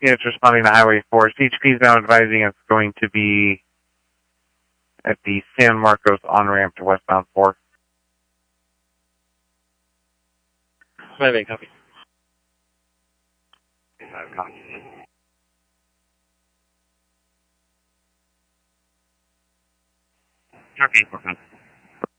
units responding to Highway 4. CHP is now advising it's going to be at the San Marcos on-ramp to westbound 4. 5-8, copy. 5, copy. Truck 8, 4,